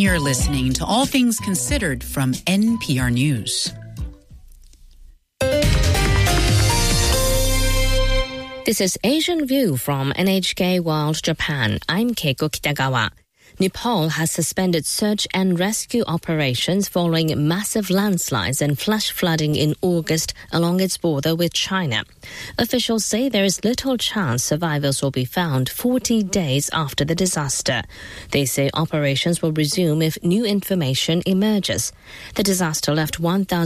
You're listening to All Things Considered from NPR News. This is Asian View from NHK World Japan. I'm Keiko Kitagawa. Nepal has suspended search and rescue operations following massive landslides and flash flooding in August along its border with China. Officials say there is little chance survivors will be found 40 days after the disaster. They say operations will resume if new information emerges. The disaster left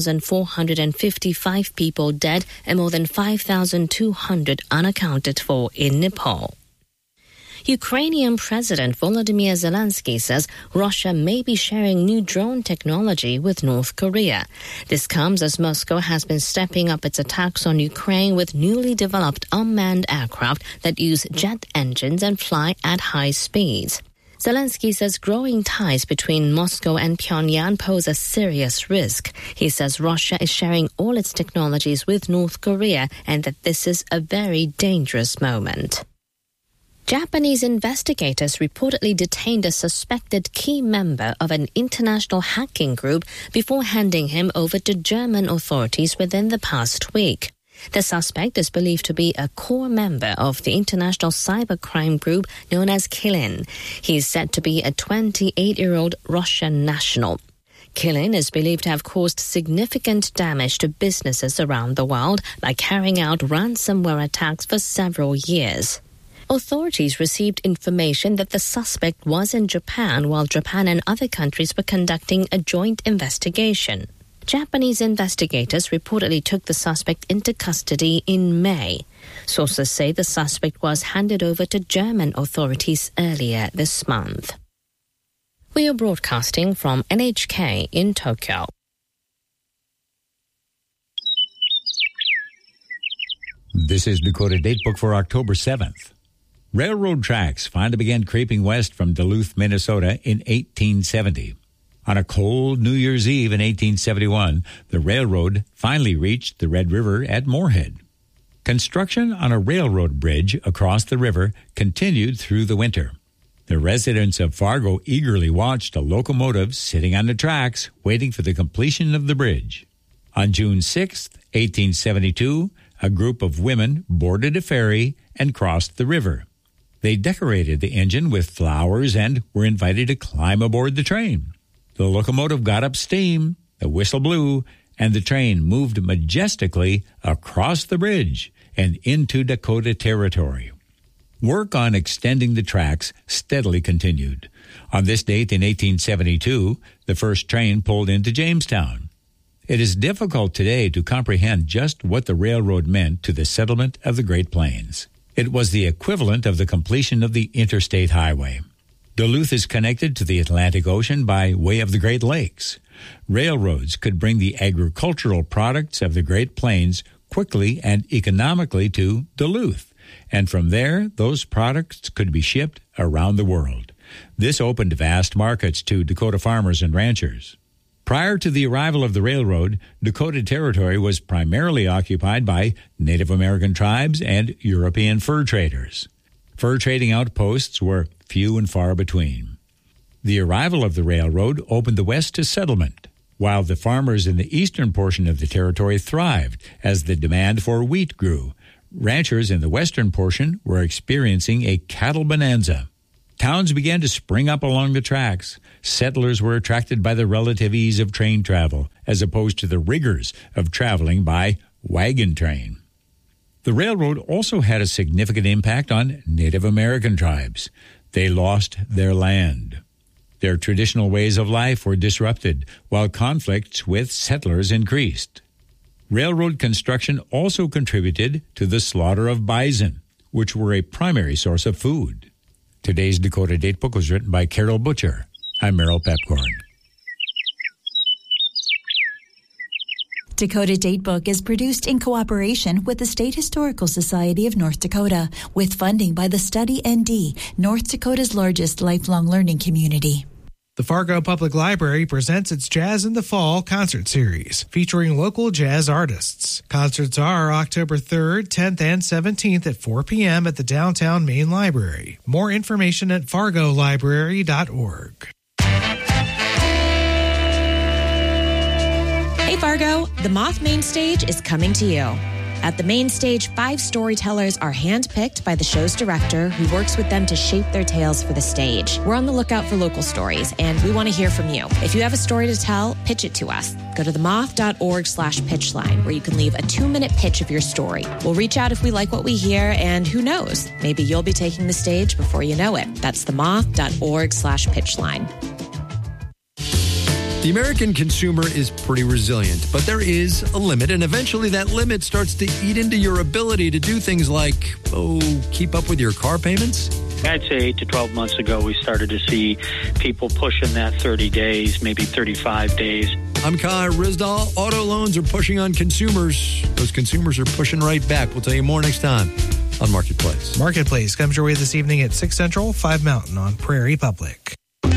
1,455 people dead and more than 5,200 unaccounted for in Nepal. Ukrainian President Volodymyr Zelensky says Russia may be sharing new drone technology with North Korea. This comes as Moscow has been stepping up its attacks on Ukraine with newly developed unmanned aircraft that use jet engines and fly at high speeds. Zelensky says growing ties between Moscow and Pyongyang pose a serious risk. He says Russia is sharing all its technologies with North Korea and that this is a very dangerous moment. Japanese investigators reportedly detained a suspected key member of an international hacking group before handing him over to German authorities within the past week. The suspect is believed to be a core member of the international cybercrime group known as Kylin. He is said to be a 28-year-old Russian national. Kylin is believed to have caused significant damage to businesses around the world by carrying out ransomware attacks for several years. Authorities received information that the suspect was in Japan while Japan and other countries were conducting a joint investigation. Japanese investigators reportedly took the suspect into custody in May. Sources say the suspect was handed over to German authorities earlier this month. We are broadcasting from NHK in Tokyo. This is Dakota Datebook for October 7th. Railroad tracks finally began creeping west from Duluth, Minnesota in 1870. On a cold New Year's Eve in 1871, the railroad finally reached the Red River at Moorhead. Construction on a railroad bridge across the river continued through the winter. The residents of Fargo eagerly watched a locomotive sitting on the tracks waiting for the completion of the bridge. On June 6, 1872, a group of women boarded a ferry and crossed the river. They decorated the engine with flowers and were invited to climb aboard the train. The locomotive got up steam, the whistle blew, and the train moved majestically across the bridge and into Dakota Territory. Work on extending the tracks steadily continued. On this date in 1872, the first train pulled into Jamestown. It is difficult today to comprehend just what the railroad meant to the settlement of the Great Plains. It was the equivalent of the completion of the interstate highway. Duluth is connected to the Atlantic Ocean by way of the Great Lakes. Railroads could bring the agricultural products of the Great Plains quickly and economically to Duluth, and from there, those products could be shipped around the world. This opened vast markets to Dakota farmers and ranchers. Prior to the arrival of the railroad, Dakota Territory was primarily occupied by Native American tribes and European fur traders. Fur trading outposts were few and far between. The arrival of the railroad opened the West to settlement, while the farmers in the eastern portion of the territory thrived as the demand for wheat grew. Ranchers in the western portion were experiencing a cattle bonanza. Towns began to spring up along the tracks. Settlers were attracted by the relative ease of train travel, as opposed to the rigors of traveling by wagon train. The railroad also had a significant impact on Native American tribes. They lost their land. Their traditional ways of life were disrupted, while conflicts with settlers increased. Railroad construction also contributed to the slaughter of bison, which were a primary source of food. Today's Dakota Datebook was written by Carol Butcher. I'm Merrill Pepcorn. Dakota Datebook is produced in cooperation with the State Historical Society of North Dakota, with funding by the Study ND, North Dakota's largest lifelong learning community. The Fargo Public Library presents its Jazz in the Fall concert series, featuring local jazz artists. Concerts are October 3rd, 10th, and 17th at 4 p.m. at the Downtown Main Library. More information at fargolibrary.org. Hey Fargo, the Moth Main Stage is coming to you. At the Main Stage, 5 storytellers are handpicked by the show's director, who works with them to shape their tales for the stage. We're on the lookout for local stories, and we want to hear from you. If you have a story to tell, pitch it to us. Go to themoth.org/pitchline, where you can leave a 2-minute pitch of your story. We'll reach out if we like what we hear, and who knows, maybe you'll be taking the stage before you know it. That's themoth.org/pitchline. The American consumer is pretty resilient, but there is a limit, and eventually that limit starts to eat into your ability to do things like, keep up with your car payments. I'd say 8 to 12 months ago, we started to see people pushing that 30 days, maybe 35 days. I'm Kai Rizdal. Auto loans are pushing on consumers. Those consumers are pushing right back. We'll tell you more next time on Marketplace. Marketplace comes your way this evening at 6 Central, 5 Mountain on Prairie Public.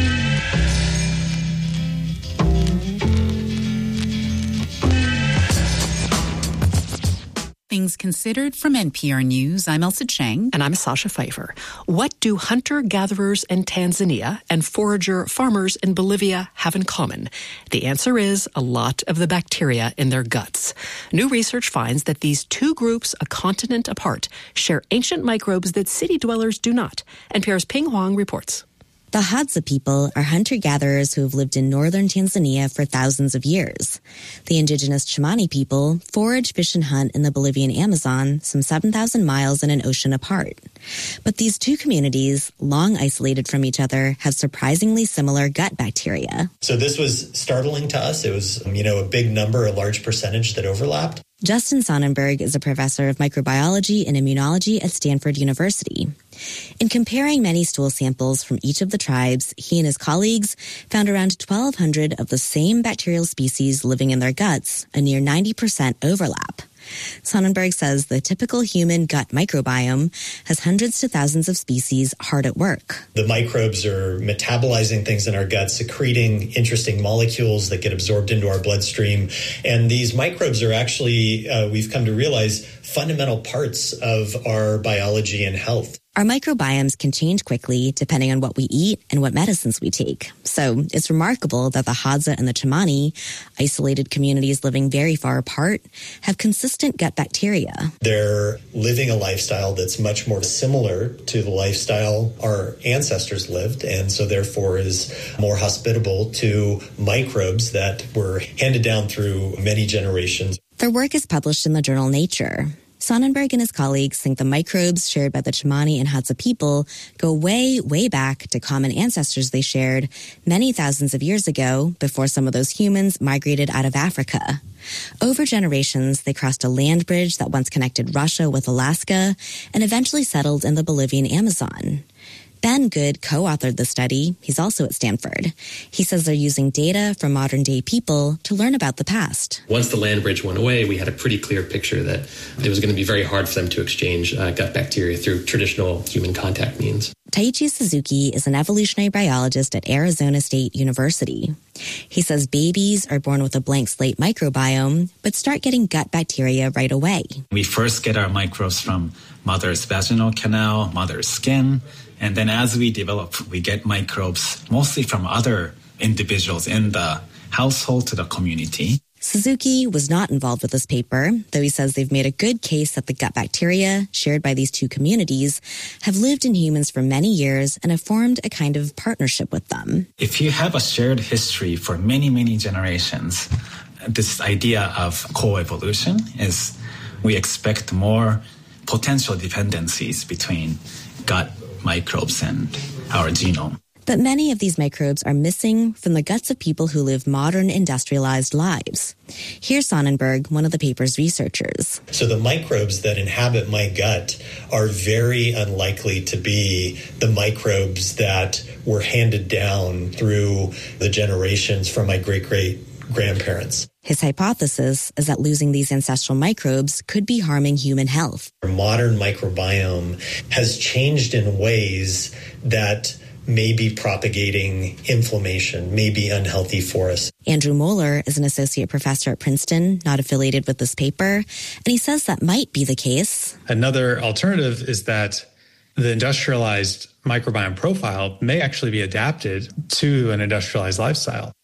Things Considered from NPR News. I'm Elsa Chang. And I'm Sasha Pfeiffer. What do hunter-gatherers in Tanzania and forager farmers in Bolivia have in common? The answer is a lot of the bacteria in their guts. New research finds that these two groups, a continent apart, share ancient microbes that city dwellers do not. NPR's Ping Huang reports. The Hadza people are hunter-gatherers who have lived in northern Tanzania for thousands of years. The indigenous Chimani people forage, fish, and hunt in the Bolivian Amazon, some 7,000 miles and an ocean apart. But these two communities, long isolated from each other, have surprisingly similar gut bacteria. So this was startling to us. It was, a big number, a large percentage that overlapped. Justin Sonnenberg is a professor of microbiology and immunology at Stanford University. In comparing many stool samples from each of the tribes, he and his colleagues found around 1,200 of the same bacterial species living in their guts, a near 90% overlap. Sonnenberg says the typical human gut microbiome has hundreds to thousands of species hard at work. The microbes are metabolizing things in our gut, secreting interesting molecules that get absorbed into our bloodstream. And these microbes are actually, we've come to realize, fundamental parts of our biology and health. Our microbiomes can change quickly depending on what we eat and what medicines we take. So it's remarkable that the Hadza and the Chimani, isolated communities living very far apart, have consistent gut bacteria. They're living a lifestyle that's much more similar to the lifestyle our ancestors lived, and so therefore is more hospitable to microbes that were handed down through many generations. Their work is published in the journal Nature. Sonnenberg and his colleagues think the microbes shared by the Chimani and Hadza people go way, way back to common ancestors they shared many thousands of years ago before some of those humans migrated out of Africa. Over generations, they crossed a land bridge that once connected Russia with Alaska and eventually settled in the Bolivian Amazon. Ben Good co-authored the study. He's also at Stanford. He says they're using data from modern-day people to learn about the past. Once the land bridge went away, we had a pretty clear picture that it was going to be very hard for them to exchange gut bacteria through traditional human contact means. Taichi Suzuki is an evolutionary biologist at Arizona State University. He says babies are born with a blank slate microbiome, but start getting gut bacteria right away. We first get our microbes from mother's vaginal canal, mother's skin, and then as we develop, we get microbes mostly from other individuals in the household to the community. Suzuki was not involved with this paper, though he says they've made a good case that the gut bacteria, shared by these two communities, have lived in humans for many years and have formed a kind of partnership with them. If you have a shared history for many, many generations, this idea of coevolution is we expect more potential dependencies between gut microbes and our genome. But many of these microbes are missing from the guts of people who live modern industrialized lives. Here's Sonnenberg, one of the paper's researchers. So the microbes that inhabit my gut are very unlikely to be the microbes that were handed down through the generations from my great-great-grandparents. His hypothesis is that losing these ancestral microbes could be harming human health. Our modern microbiome has changed in ways that may be propagating inflammation, may be unhealthy for us. Andrew Moeller is an associate professor at Princeton, not affiliated with this paper, and he says that might be the case. Another alternative is that the industrialized microbiome profile may actually be adapted to an industrialized lifestyle.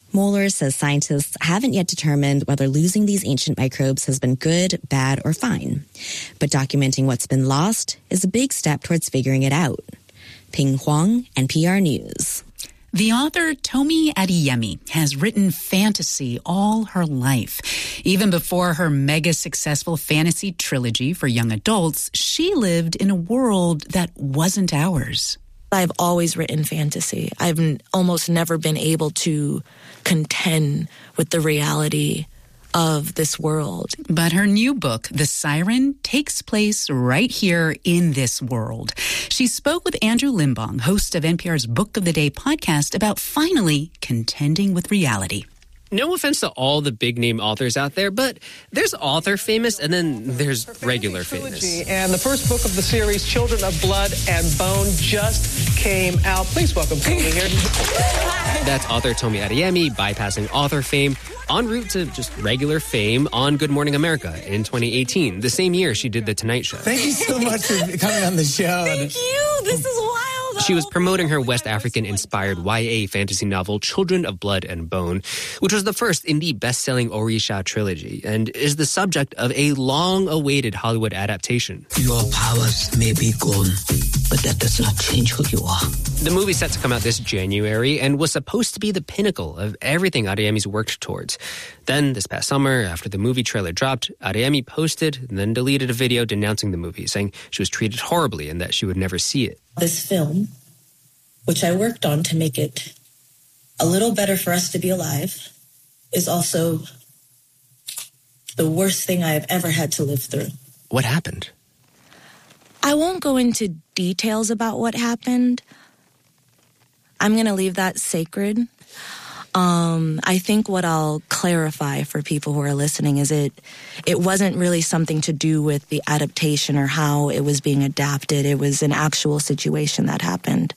Moeller says scientists haven't yet determined whether losing these ancient microbes has been good, bad, or fine. But documenting what's been lost is a big step towards figuring it out. Ping Huang, NPR News. The author Tomi Adeyemi has written fantasy all her life. Even before her mega successful fantasy trilogy for young adults, she lived in a world that wasn't ours. I've always written fantasy. I've almost never been able to contend with the reality of this world. But her new book, The Siren, takes place right here in this world. She spoke with Andrew Limbong, host of NPR's Book of the Day podcast, about finally contending with reality. No offense to all the big-name authors out there, but there's author famous and then there's regular famous. And the first book of the series, Children of Blood and Bone, just came out. Please welcome Tomi here. That's author Tomi Adeyemi bypassing author fame en route to just regular fame on Good Morning America in 2018, the same year she did The Tonight Show. Thank you so much for coming on the show. Thank you. This is wild. She was promoting her West African-inspired YA fantasy novel, Children of Blood and Bone, which was the first in the best-selling Orisha trilogy and is the subject of a long-awaited Hollywood adaptation. Your powers may be gone, but that does not change who you are. The movie's set to come out this January and was supposed to be the pinnacle of everything Adeyemi's worked towards. Then, this past summer, after the movie trailer dropped, Adeyemi posted and then deleted a video denouncing the movie, saying she was treated horribly and that she would never see it. This film, which I worked on to make it a little better for us to be alive, is also the worst thing I have ever had to live through. What happened? I won't go into details about what happened. I'm going to leave that sacred. I think what I'll clarify for people who are listening is it wasn't really something to do with the adaptation or how it was being adapted. It was an actual situation that happened.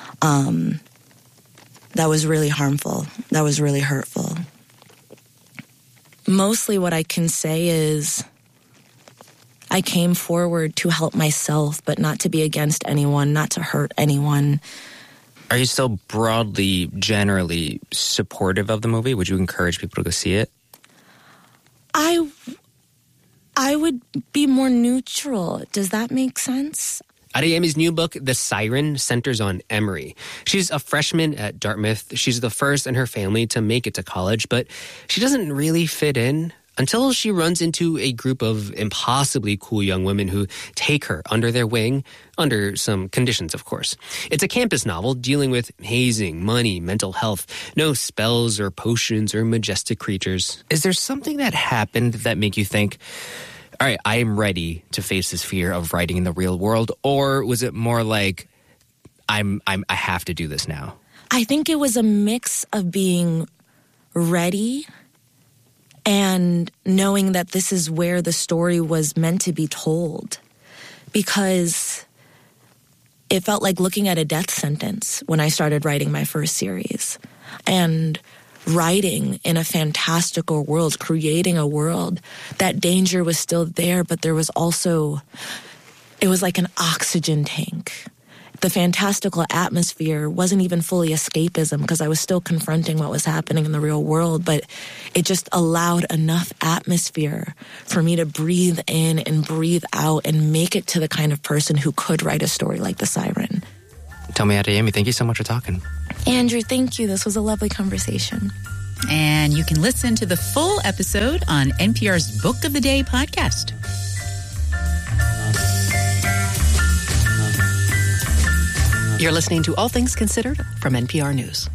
That was really harmful. That was really hurtful. Mostly what I can say is I came forward to help myself, but not to be against anyone, not to hurt anyone. Are you still broadly, generally supportive of the movie? Would you encourage people to go see it? I would be more neutral. Does that make sense? Adeyemi's new book, The Siren, centers on Emery. She's a freshman at Dartmouth. She's the first in her family to make it to college, but she doesn't really fit in until she runs into a group of impossibly cool young women who take her under their wing, under some conditions, of course. It's a campus novel dealing with hazing, money, mental health, no spells or potions or majestic creatures. Is there something that happened that make you think, all right, I am ready to face this fear of writing in the real world? Or was it more like, I have to do this now? I think it was a mix of being ready and knowing that this is where the story was meant to be told. Because it felt like looking at a death sentence when I started writing my first series. And writing in a fantastical world, creating a world, that danger was still there, but there was also, it was like an oxygen tank. The fantastical atmosphere wasn't even fully escapism because I was still confronting what was happening in the real world, but it just allowed enough atmosphere for me to breathe in and breathe out and make it to the kind of person who could write a story like The Siren. Tomi Adeyemi, thank you so much for talking. Andrew, thank you. This was a lovely conversation. And you can listen to the full episode on NPR's Book of the Day podcast. You're listening to All Things Considered from NPR News.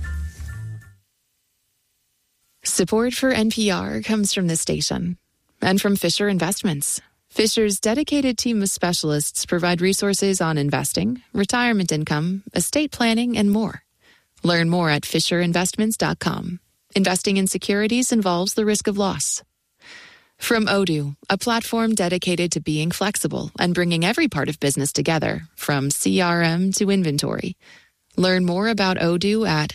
Support for NPR comes from this station and from Fisher Investments. Fisher's dedicated team of specialists provide resources on investing, retirement income, estate planning, and more. Learn more at FisherInvestments.com. Investing in securities involves the risk of loss. From Odoo, a platform dedicated to being flexible and bringing every part of business together, from CRM to inventory. Learn more about Odoo at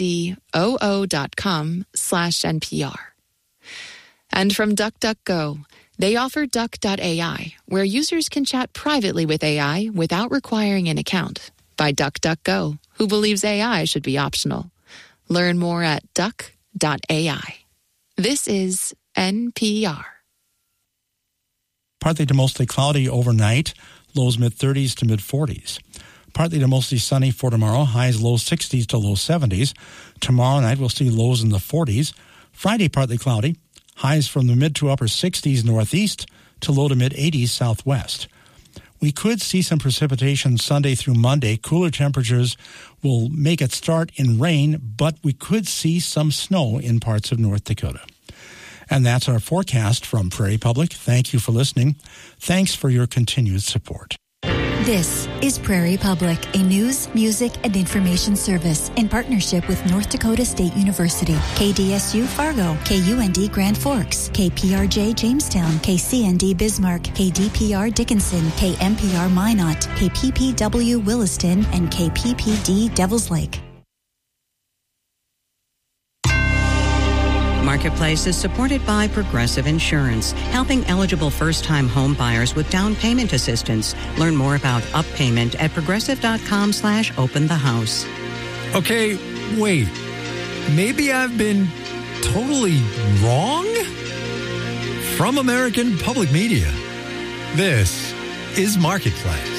odoo.com/NPR. And from DuckDuckGo, they offer Duck.ai, where users can chat privately with AI without requiring an account. By DuckDuckGo, who believes AI should be optional. Learn more at duck.ai. This is NPR. Partly to mostly cloudy overnight, lows mid-30s to mid-40s. Partly to mostly sunny for tomorrow, highs low 60s to low 70s. Tomorrow night we'll see lows in the 40s. Friday partly cloudy, highs from the mid to upper 60s northeast to low to mid-80s southwest. We could see some precipitation Sunday through Monday. Cooler temperatures will make it start in rain, but we could see some snow in parts of North Dakota. And that's our forecast from Prairie Public. Thank you for listening. Thanks for your continued support. This is Prairie Public, a news, music, and information service in partnership with North Dakota State University, KDSU Fargo, KUND Grand Forks, KPRJ Jamestown, KCND Bismarck, KDPR Dickinson, KMPR Minot, KPPW Williston, and KPPD Devils Lake. Marketplace is supported by Progressive Insurance, helping eligible first-time home buyers with down payment assistance. Learn more about Up Payment at progressive.com/openthehouse. Okay, wait. Maybe I've been totally wrong? From American Public Media, this is Marketplace.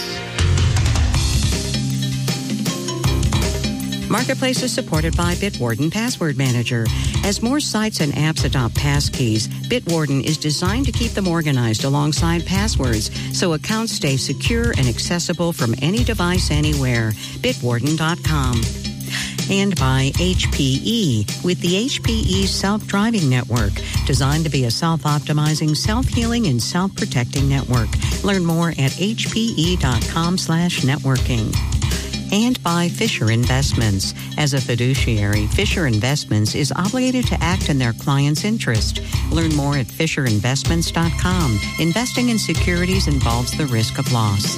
Marketplace is supported by Bitwarden Password Manager. As more sites and apps adopt passkeys, Bitwarden is designed to keep them organized alongside passwords so accounts stay secure and accessible from any device anywhere. Bitwarden.com. And by HPE, with the HPE Self-Driving Network, designed to be a self-optimizing, self-healing, and self-protecting network. Learn more at hpe.com/networking. And by Fisher Investments. As a fiduciary, Fisher Investments is obligated to act in their client's interest. Learn more at FisherInvestments.com. Investing in securities involves the risk of loss.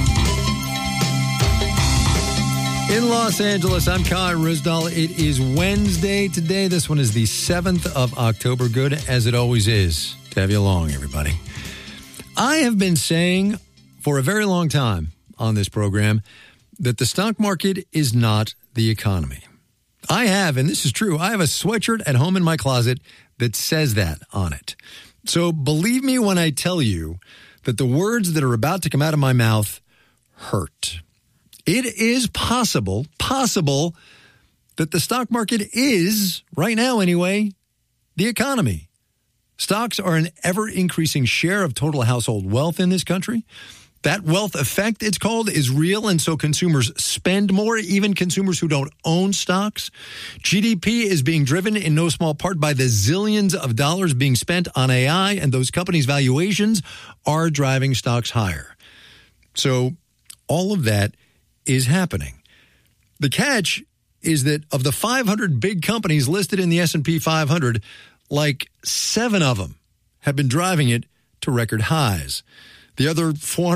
In Los Angeles, I'm Kai Risdal. It is Wednesday today. This one is the 7th of October. Good as it always is to have you along, everybody. I have been saying for a very long time on this program that the stock market is not the economy. I have, and this is true, I have a sweatshirt at home in my closet that says that on it. So believe me when I tell you that the words that are about to come out of my mouth hurt. It is possible that the stock market is, right now anyway, the economy. Stocks are an ever-increasing share of total household wealth in this country. That wealth effect, it's called, is real, and so consumers spend more, even consumers who don't own stocks. GDP is being driven in no small part by the zillions of dollars being spent on AI, and those companies' valuations are driving stocks higher. So all of that is happening. The catch is that of the 500 big companies listed in the S&P 500, like 7 of them have been driving it to record highs. The other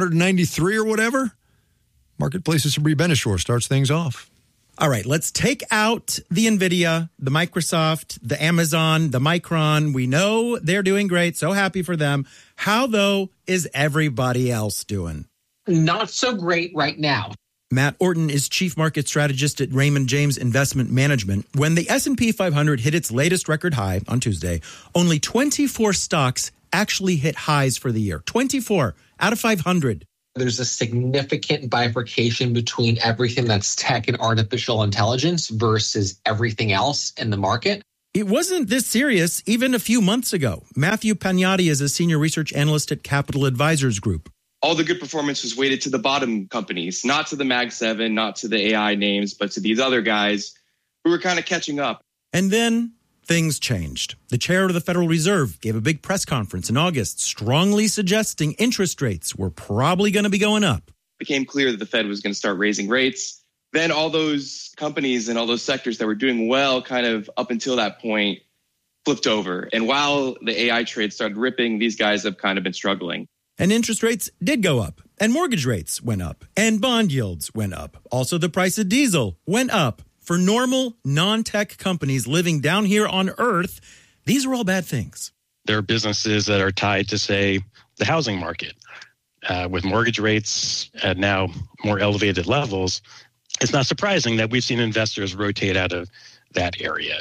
493 or whatever, Marketplace's Sabri Benishore starts things off. All right, let's take out the NVIDIA, the Microsoft, the Amazon, the Micron. We know they're doing great. So happy for them. How, though, is everybody else doing? Not so great right now. Matt Orton is chief market strategist at Raymond James Investment Management. When the S&P 500 hit its latest record high on Tuesday, only 24 stocks actually hit highs for the year. 24 out of 500. There's a significant bifurcation between everything that's tech and artificial intelligence versus everything else in the market. It wasn't this serious even a few months ago. Matthew Pagnotti is a senior research analyst at Capital Advisors Group. All the good performance was weighted to the bottom companies, not to the Mag 7, not to the AI names, but to these other guys who were kind of catching up. And then things changed. The chair of the Federal Reserve gave a big press conference in August, strongly suggesting interest rates were probably going to be going up. It became clear that the Fed was going to start raising rates. Then all those companies and all those sectors that were doing well kind of up until that point flipped over. And while the AI trade started ripping, these guys have kind of been struggling. And interest rates did go up, and mortgage rates went up, and bond yields went up. Also, the price of diesel went up. For normal, non-tech companies living down here on Earth, these are all bad things. There are businesses that are tied to, say, the housing market. With mortgage rates at now more elevated levels, it's not surprising that we've seen investors rotate out of that area.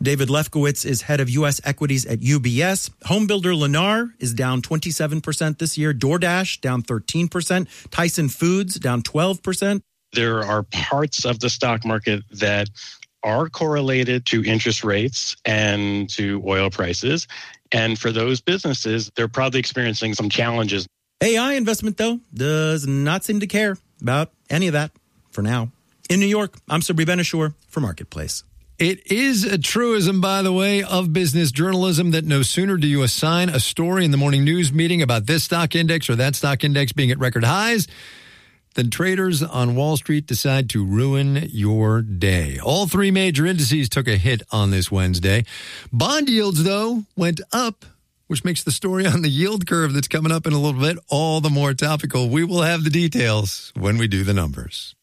David Lefkowitz is head of U.S. equities at UBS. Homebuilder Lennar is down 27% this year. DoorDash down 13%. Tyson Foods down 12%. There are parts of the stock market that are correlated to interest rates and to oil prices. And for those businesses, they're probably experiencing some challenges. AI investment, though, does not seem to care about any of that for now. In New York, I'm Sabri Ben-Achour for Marketplace. It is a truism, by the way, of business journalism that no sooner do you assign a story in the morning news meeting about this stock index or that stock index being at record highs than traders on Wall Street decide to ruin your day. All three major indices took a hit on this Wednesday. Bond yields, though, went up, which makes the story on the yield curve that's coming up in a little bit all the more topical. We will have the details when we do the numbers.